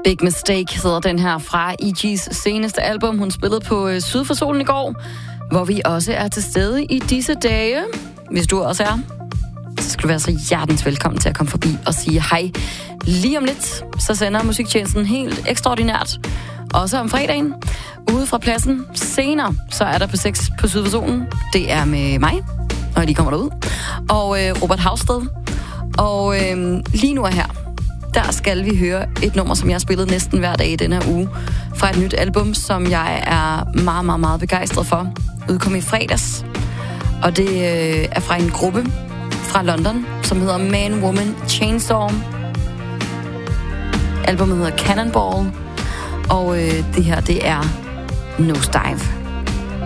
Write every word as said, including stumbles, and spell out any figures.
Big Mistake hedder den her fra E G's seneste album. Hun spillede på øh, Syd for Solen i går, hvor vi også er til stede i disse dage. Hvis du også er, så skal du være så hjertens velkommen til at komme forbi og sige hej. Lige om lidt, så sender Musiktjenesten helt ekstraordinært, også om fredagen, ude fra pladsen. Senere, så er der på seks på Syd for Solen. Det er med mig, og de kommer derud, og øh, Robert Havsted. Og øh, lige nu er her, der skal vi høre et nummer, som jeg har spillet næsten hver dag i denne her uge, fra et nyt album, som jeg er meget, meget, meget begejstret for. Udkom i fredags, og det øh, er fra en gruppe fra London, som hedder Man, Woman, Chainsaw. Albumet hedder Cannonball, og øh, det her, det er Nosedive.